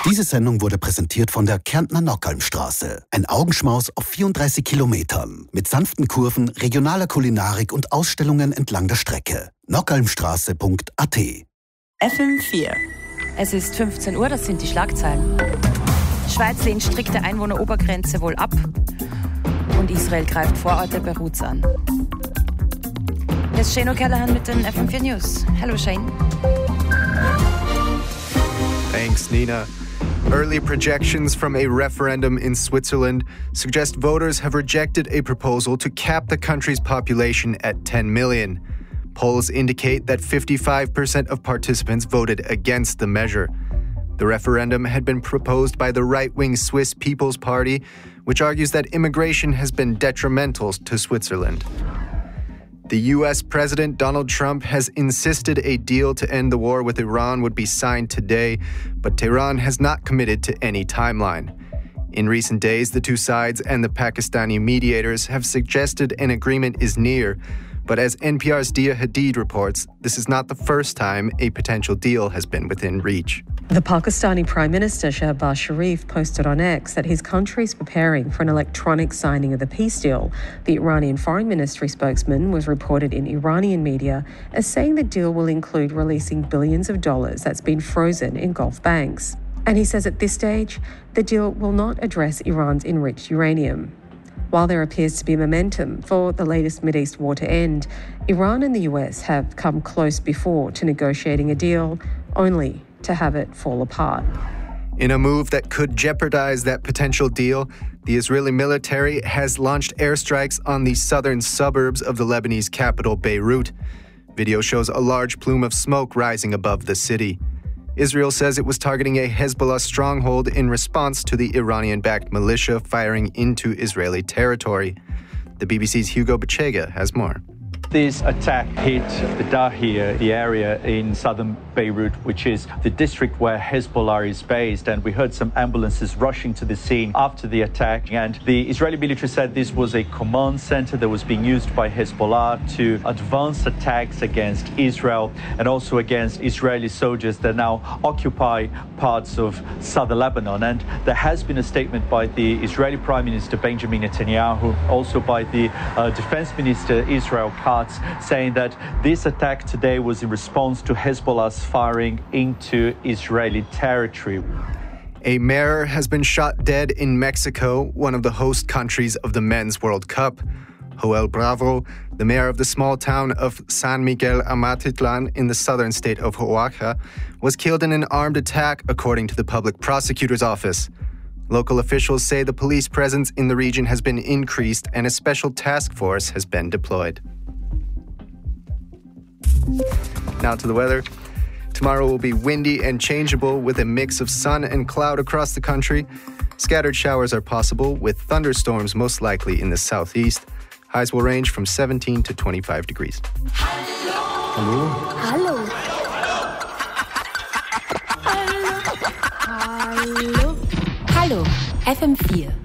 Diese Sendung wurde präsentiert von der Kärntner Nockhalmstraße. Ein Augenschmaus auf 34 Kilometern. Mit sanften Kurven, regionaler Kulinarik und Ausstellungen entlang der Strecke. nockhalmstraße.at. FM4. Es ist 15 Uhr, das sind die Schlagzeilen. Schweiz lehnt strikte Einwohnerobergrenze wohl ab. Und Israel greift Vororte Beiruts an. Hier ist Shane O'Callaghan mit den FM4 News. Hallo Shane. Thanks, Nina. Early projections from a referendum in Switzerland suggest voters have rejected a proposal to cap the country's population at 10 million. Polls indicate that 55% of participants voted against the measure. The referendum had been proposed by the right-wing Swiss People's Party, which argues that immigration has been detrimental to Switzerland. The U.S. President Donald Trump has insisted a deal to end the war with Iran would be signed today, but Tehran has not committed to any timeline. In recent days, the two sides and the Pakistani mediators have suggested an agreement is near, but as NPR's Dia Hadid reports, this is not the first time a potential deal has been within reach. The Pakistani Prime Minister Shehbaz Sharif posted on X that his country is preparing for an electronic signing of the peace deal. The Iranian Foreign Ministry spokesman was reported in Iranian media as saying the deal will include releasing billions of dollars that's been frozen in Gulf banks. And he says at this stage, the deal will not address Iran's enriched uranium. While there appears to be momentum for the latest Mideast war to end, Iran and the US have come close before to negotiating a deal, only to have it fall apart. In a move that could jeopardize that potential deal, the Israeli military has launched airstrikes on the southern suburbs of the Lebanese capital, Beirut. Video shows a large plume of smoke rising above the city. Israel says it was targeting a Hezbollah stronghold in response to the Iranian-backed militia firing into Israeli territory. The BBC's Hugo Bachega has more. This attack hit the Dahir, the area in southern Beirut, which is the district where Hezbollah is based. And we heard some ambulances rushing to the scene after the attack. And the Israeli military said this was a command center that was being used by Hezbollah to advance attacks against Israel and also against Israeli soldiers that now occupy parts of southern Lebanon. And there has been a statement by the Israeli Prime Minister Benjamin Netanyahu, also by the Defense Minister Israel Katz, saying that this attack today was in response to Hezbollah's firing into Israeli territory. A mayor has been shot dead in Mexico, one of the host countries of the Men's World Cup. Joel Bravo, the mayor of the small town of San Miguel Amatitlan in the southern state of Oaxaca, was killed in an armed attack, according to the public prosecutor's office. Local officials say the police presence in the region has been increased and a special task force has been deployed. Now to the weather. Tomorrow will be windy and changeable with a mix of sun and cloud across the country. Scattered showers are possible with thunderstorms most likely in the southeast. Highs will range from 17 to 25 degrees. Hallo? Hallo? Hallo? Hallo? Hallo, FM4.